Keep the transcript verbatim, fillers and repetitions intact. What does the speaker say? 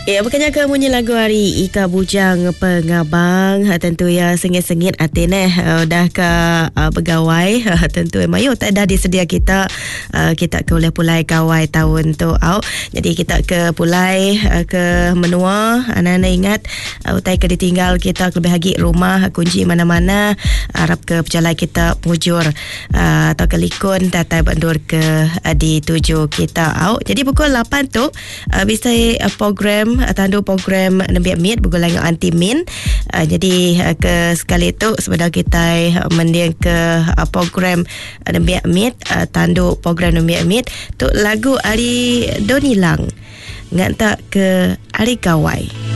Ya, bukannya ke bunyi lagu hari Ika Bujang Pengabang. Tentu ya sengit-sengit hati ni uh, dah ke uh, pegawai. Uh, tentu mayu tak dah disedia kita uh, kita ke oleh pulai kawai tahun tu out. Jadi kita ke pulai uh, ke menua. Anak-anak ingat uh, utai ke ditinggal kita lebih lagi rumah kunci mana-mana. Harap ke berjalan kita mujur uh, atau ke likun datai bandur ke uh, dituju kita out. Jadi pukul lapan tu uh, bisa uh, program tandu program Nembiak Meet bergulang dengan Anti Min. Uh, jadi uh, ke sekali itu sebenarnya kita uh, mendiang ke uh, program uh, Nembiak Meet, uh, tandu program Nembiak Meet tu lagu Ari Donilang ngan tak ke Ari Kawai.